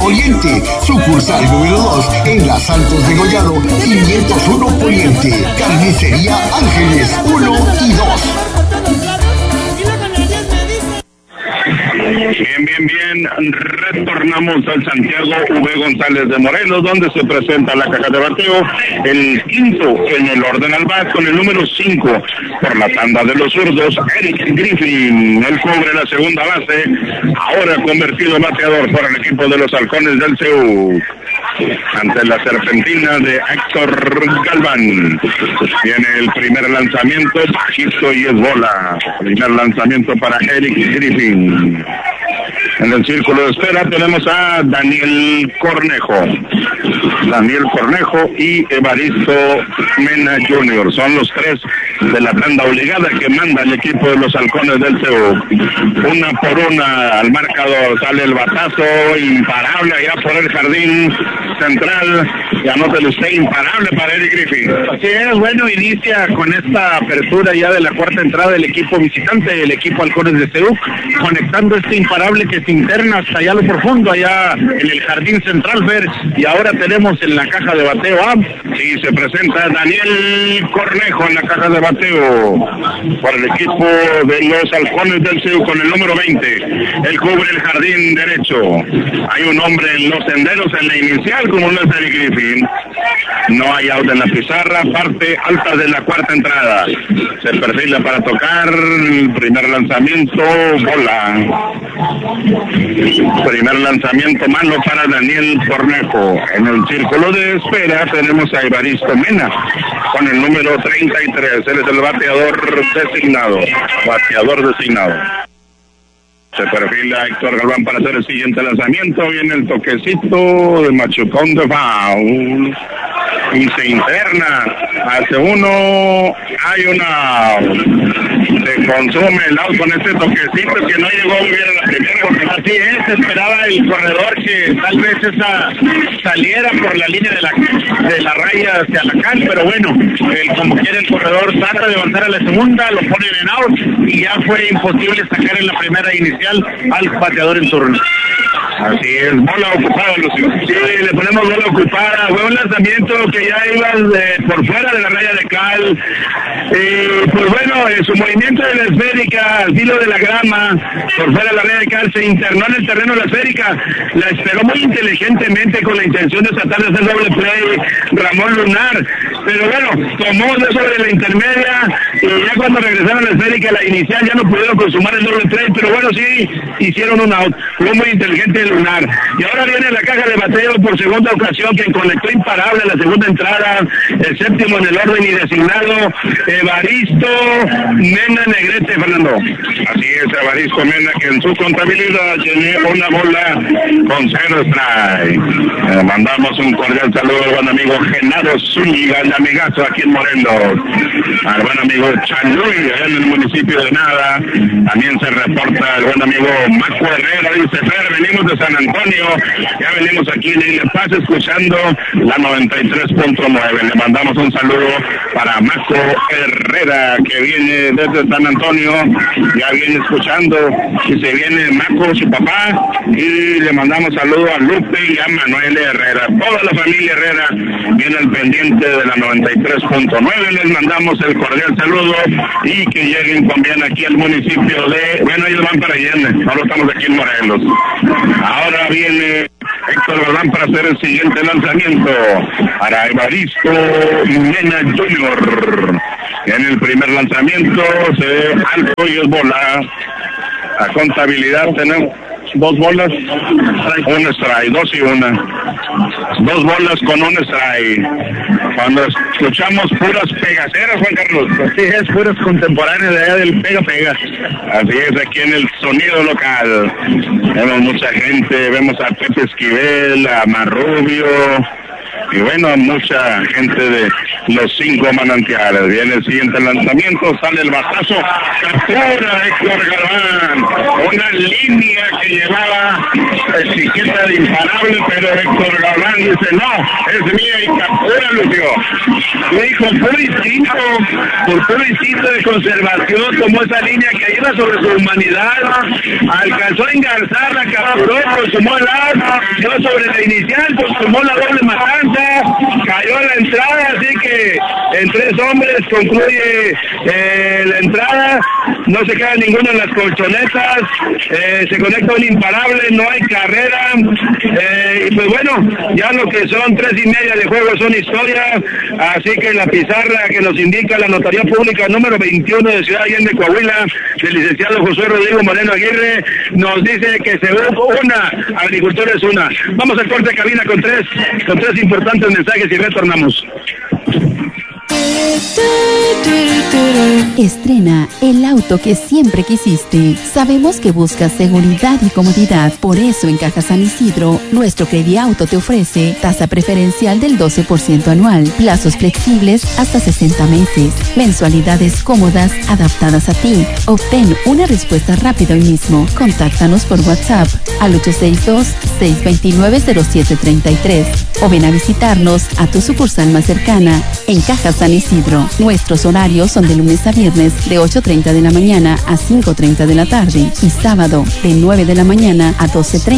Poniente, sucursal número 2 en la Santos de Gollado, 501 Poniente, Carnicería Ángeles 1 y 2. Bien, retornamos al Santiago V. González de Morelos, donde se presenta la caja de bateo, el quinto en el orden al bat, con el número 5, por la tanda de los zurdos, Eric Griffin. Él cubre la segunda base, ahora convertido en bateador por el equipo de los Halcones del CEU. Ante la serpentina de Héctor Galván. Viene el primer lanzamiento, bajito y es bola. Primer lanzamiento para Eric Griffin. En el círculo de espera tenemos a Daniel Cornejo y Evaristo Mena Jr. Son los tres de la tanda obligada que manda el equipo de los Halcones del CEU. Una por una al marcador, sale el batazo imparable allá por el jardín central, y anótele usted, imparable para Eric Griffin. Así es, bueno, inicia con esta apertura ya de la cuarta entrada del equipo visitante, el equipo Halcones de CEU, conectando este imparable que se interna hasta allá lo profundo, allá en el jardín central, Fer, y ahora tenemos en la caja de bateo a... Sí, se presenta Daniel Cornejo en la caja de bateo por el equipo de los Halcones del CEU con el número 20. Él cubre el jardín derecho. Hay un hombre en los senderos en la inicial, como lo es Eric Griffin. No hay out en la pizarra, parte alta de la cuarta entrada. Se perfila para tocar, el primer lanzamiento, bola. Primer lanzamiento, malo para Daniel Cornejo. En el círculo de espera tenemos a Evaristo Mena con el número 33. Él es el bateador designado. Se perfila Héctor Galván para hacer el siguiente lanzamiento. Viene el toquecito de machucón de foul. Y se interna. Hace uno. Hay una. Se consume el out con este toquecito que no llegó muy bien a la primera. Así es, esperaba el corredor que tal vez esa saliera por la línea de la raya hacia la cal, pero bueno, como quiere el corredor trata de avanzar a la segunda, lo ponen en out y ya fue imposible sacar en la primera inicial al bateador en turno. Así es, bola ocupada, Lucio. Sí, le ponemos bola ocupada. Fue un lanzamiento que ya iba por fuera de la raya de cal. Pues bueno, su movimiento de la esférica al filo de la grama, por fuera de la raya de cal, se internó en el terreno de la esférica. La esperó muy inteligentemente con la intención de tratar de hacer doble play Ramón Lunar. Pero bueno, tomó sobre la intermedia y ya cuando regresaron a la esférica, la inicial, ya no pudieron consumar el doble play. Pero bueno, sí, hicieron un out. Fue muy inteligente Lunar. Y ahora viene la caja de bateo por segunda ocasión, que conectó imparable a la segunda entrada, el séptimo en el orden y designado, Evaristo Mena Negrete, Fernando. Así es, Evaristo Mena, que en su contabilidad tiene una bola con 0 strike. Mandamos un cordial saludo al buen amigo Genaro Zúñiga, el amigazo aquí en Morelos. Al buen amigo Chanluy, allá en el municipio de Nada. También se reporta el buen amigo Maco Herrera, dice Fer, venimos de San Antonio, ya venimos aquí en La Paz escuchando la 93.9. Le mandamos un saludo para Maco Herrera, que viene desde San Antonio, ya viene escuchando, y se viene Maco, su papá, y le mandamos saludo a Lupe y a Manuel Herrera. Toda la familia Herrera viene al pendiente de la 93.9. Les mandamos el cordial saludo y que lleguen con bien aquí al municipio de... Bueno, ellos van para Allende, ahora estamos aquí en Morelos. Ahora viene Héctor Galván para hacer el siguiente lanzamiento para Evaristo Mena Jr. En el primer lanzamiento se alto y es bola. A contabilidad tenemos 2 bolas, un strike, 2 y 1. 2 bolas con un strike. Cuando escuchamos puras pegaceras, Juan Carlos. Así es, puras contemporáneas de allá del pega. Así es, aquí en el sonido local. Vemos mucha gente, vemos a Pepe Esquivel, a Marrubio, Y bueno, mucha gente de los 5 manantiales. Viene el siguiente lanzamiento, sale el batazo, captura Héctor Galván. Una línea que llevaba etiqueta de imparable, pero Héctor Galván dice, no, es mía y captura, Lucio. Dijo, por puro instinto de conservación, tomó esa línea que iba sobre su humanidad, alcanzó a engarzarla, capturó, consumó el arma, quedó sobre la inicial, consumó la doble matanza, cayó la entrada, así que en 3 hombres concluye la entrada, no se queda ninguno en las colchonetas, se conecta un imparable, no hay carrera, y pues bueno, ya lo que son 3:30 de juego son historias, así que la pizarra que nos indica la Notaría Pública número 21 de Ciudad Allende, Coahuila, del licenciado José Rodrigo Moreno Aguirre, nos dice que se ve una, agricultores una. Vamos al corte de cabina con tres importantes mensajes y retornamos. Estrena el auto que siempre quisiste. Sabemos que buscas seguridad y comodidad. Por eso en Caja San Isidro, nuestro Crediauto te ofrece tasa preferencial del 12% anual, plazos flexibles hasta 60 meses, mensualidades cómodas adaptadas a ti. Obtén una respuesta rápida hoy mismo. Contáctanos por WhatsApp al 862-629-0733 o ven a visitarnos a tu sucursal más cercana en Caja San Isidro. Nuestros horarios son de lunes a viernes de 8:30 de la mañana a 5:30 de la tarde y sábado de 9 de la mañana a 12:30